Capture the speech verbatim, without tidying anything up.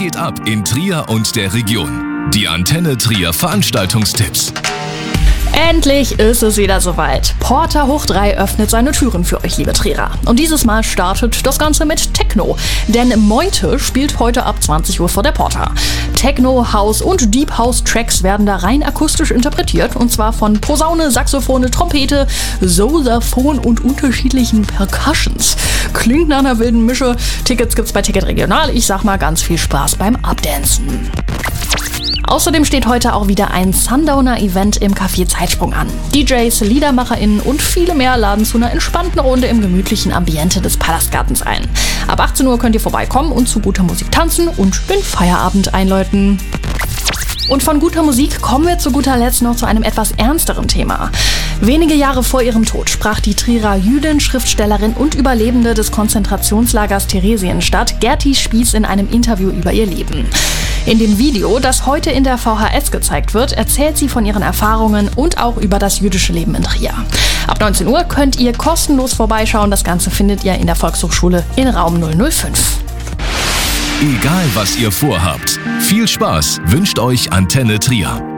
geht ab in Trier und der Region? Die Antenne Trier Veranstaltungstipps. Endlich ist es wieder soweit. Porta hoch drei öffnet seine Türen für euch, liebe Trierer. Und dieses Mal startet das Ganze mit Techno. Denn Meute spielt heute ab zwanzig Uhr vor der Porta. Techno, House und Deep House Tracks werden da rein akustisch interpretiert. Und zwar von Posaune, Saxophone, Trompete, Sosaphon und unterschiedlichen Percussions. Klingt nach einer wilden Mische. Tickets gibt's bei Ticket Regional. Ich sag mal, ganz viel Spaß beim Abdancen. Außerdem steht heute auch wieder ein Sundowner-Event im Café Zeitsprung an. D Js, LiedermacherInnen und viele mehr laden zu einer entspannten Runde im gemütlichen Ambiente des Palastgartens ein. Ab achtzehn Uhr könnt ihr vorbeikommen und zu guter Musik tanzen und den Feierabend einläuten. Und von guter Musik kommen wir zu guter Letzt noch zu einem etwas ernsteren Thema. Wenige Jahre vor ihrem Tod sprach die Trierer Jüdin, Schriftstellerin und Überlebende des Konzentrationslagers Theresienstadt, Gerti Spieß, in einem Interview über ihr Leben. In dem Video, das heute in der V H S gezeigt wird, erzählt sie von ihren Erfahrungen und auch über das jüdische Leben in Trier. Ab neunzehn Uhr könnt ihr kostenlos vorbeischauen. Das Ganze findet ihr in der Volkshochschule in Raum null null fünf. Egal was ihr vorhabt, viel Spaß wünscht euch Antenne Trier.